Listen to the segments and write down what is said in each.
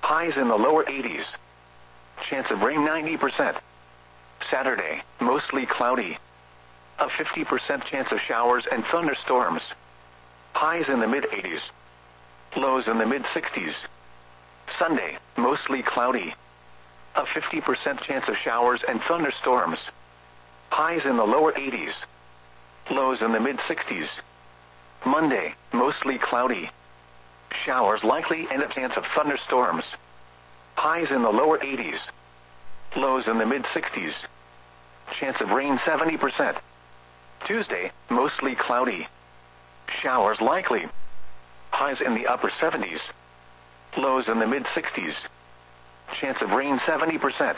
Highs in the lower 80s. Chance of rain 90%. Saturday, mostly cloudy. A 50% chance of showers and thunderstorms. Highs in the mid-80s. Lows in the mid-60s. Sunday, mostly cloudy. A 50% chance of showers and thunderstorms. Highs in the lower 80s. Lows in the mid-60s. Monday, mostly cloudy. Showers likely and a chance of thunderstorms. Highs in the lower 80s. Lows in the mid-60s. Chance of rain 70%. Tuesday, mostly cloudy. Showers likely. Highs in the upper 70s. Lows in the mid-60s. Chance of rain 70%.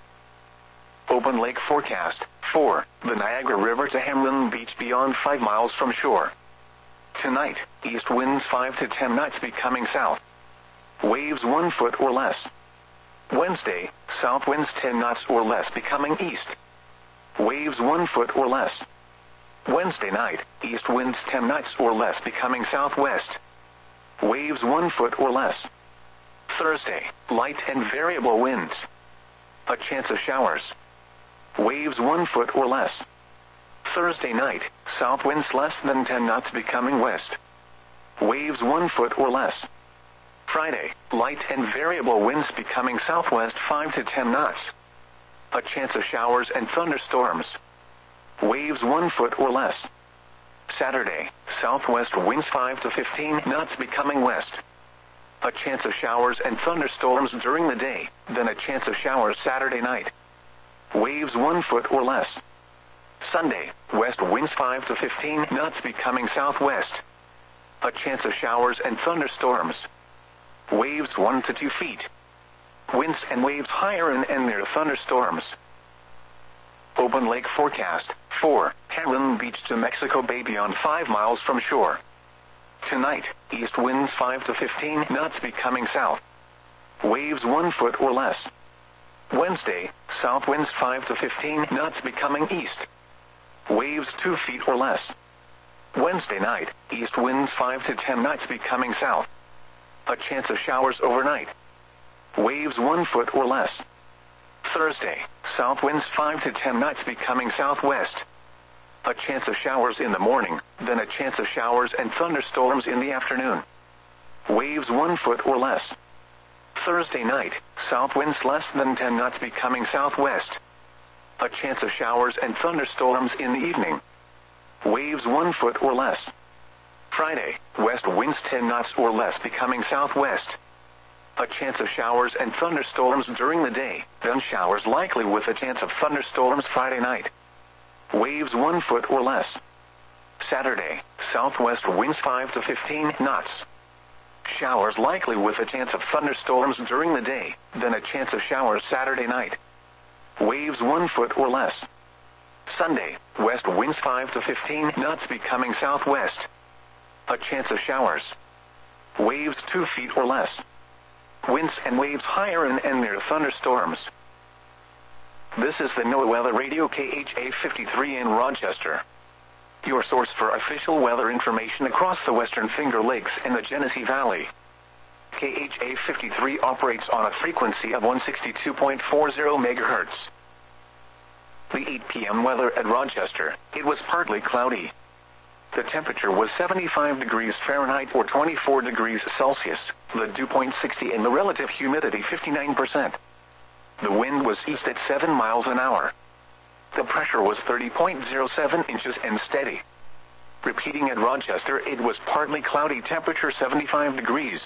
Open lake forecast. 4. The Niagara River to Hamlin Beach beyond 5 miles from shore. Tonight, east winds 5 to 10 knots becoming south. Waves 1 foot or less. Wednesday, south winds 10 knots or less becoming east. Waves 1 foot or less. Wednesday night, east winds 10 knots or less becoming southwest. Waves 1 foot or less. Thursday, light and variable winds. A chance of showers. Waves 1 foot or less. Thursday night, south winds less than 10 knots becoming west. Waves 1 foot or less. Friday, light and variable winds becoming southwest 5 to 10 knots. A chance of showers and thunderstorms. Waves 1 foot or less. Saturday, southwest winds 5 to 15 knots becoming west. A chance of showers and thunderstorms during the day, then a chance of showers Saturday night. Waves 1 foot or less. Sunday, west winds 5 to 15 knots becoming southwest. A chance of showers and thunderstorms. Waves 1 to 2 feet. Winds and waves higher and near thunderstorms. Open lake forecast. 4. Hamlin Beach to Mexico Bay beyond 5 miles from shore. Tonight, east winds 5 to 15 knots becoming south. Waves 1 foot or less. Wednesday, south winds 5 to 15 knots becoming east. Waves 2 feet or less. Wednesday night, east winds 5 to 10 knots becoming south. A chance of showers overnight. Waves 1 foot or less. Thursday, south winds 5 to 10 knots becoming southwest. A chance of showers in the morning, then a chance of showers and thunderstorms in the afternoon. Waves 1 foot or less. Thursday night, south winds less than 10 knots becoming southwest. A chance of showers and thunderstorms in the evening. Waves 1 foot or less. Friday, west winds 10 knots or less becoming southwest. A chance of showers and thunderstorms during the day, then showers likely with a chance of thunderstorms Friday night. Waves 1 foot or less. Saturday, southwest winds 5 to 15 knots. Showers likely with a chance of thunderstorms during the day, then a chance of showers Saturday night. Waves 1 foot or less. Sunday, west winds 5 to 15 knots becoming southwest. A chance of showers. Waves 2 feet or less. Winds and waves higher and near thunderstorms. This is the NOAA Weather Radio KHA 53 in Rochester. Your source for official weather information across the Western Finger Lakes and the Genesee Valley. KHA 53 operates on a frequency of 162.40 MHz. The 8 p.m. weather at Rochester, it was partly cloudy. The temperature was 75 degrees Fahrenheit or 24 degrees Celsius, the dew point 60 and the relative humidity 59%. The wind was east at 7 miles an hour. The pressure was 30.07 inches and steady. Repeating at Rochester, it was partly cloudy, temperature 75 degrees.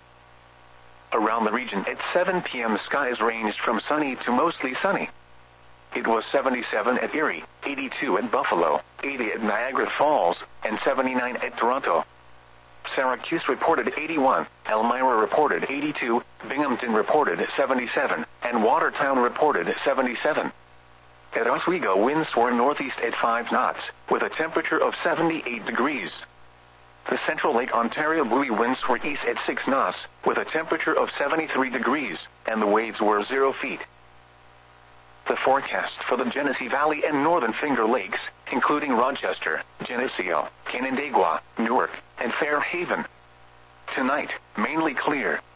Around the region at 7 p.m. skies ranged from sunny to mostly sunny. It was 77 at Erie, 82 at Buffalo, 80 at Niagara Falls, and 79 at Toronto. Syracuse reported 81, Elmira reported 82, Binghamton reported 77, and Watertown reported 77. At Oswego, winds were northeast at 5 knots, with a temperature of 78 degrees. The Central Lake Ontario buoy winds were east at 6 knots, with a temperature of 73 degrees, and the waves were 0 feet. The forecast for the Genesee Valley and Northern Finger Lakes, including Rochester, Geneseo, Canandaigua, Newark, and Fairhaven. Tonight, mainly clear,